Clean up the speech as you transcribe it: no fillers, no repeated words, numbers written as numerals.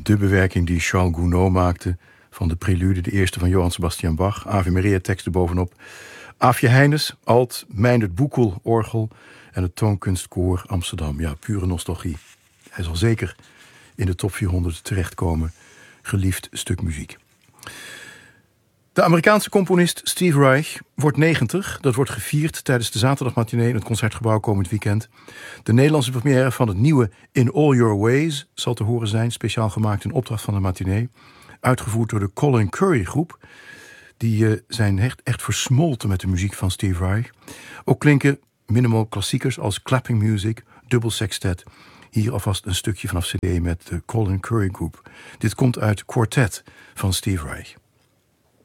De bewerking die Charles Gounod maakte van de prelude, de eerste van Johann Sebastian Bach. Ave Maria teksten bovenop. Aafje Heines, alt, Meindert Boekel, orgel en het Toonkunstkoor Amsterdam. Ja, pure nostalgie. Hij zal zeker in de top 400 terechtkomen. Geliefd stuk muziek. De Amerikaanse componist Steve Reich wordt 90. Dat wordt gevierd tijdens de zaterdagmatinee in het Concertgebouw komend weekend. De Nederlandse première van het nieuwe In All Your Ways zal te horen zijn. Speciaal gemaakt in opdracht van de matinee. Uitgevoerd door de Colin Currie groep. Die zijn echt versmolten met de muziek van Steve Reich. Ook klinken minimal klassiekers als Clapping Music, Dubbel Sextet. Hier alvast een stukje vanaf CD met de Colin Currie groep. Dit komt uit Quartet van Steve Reich.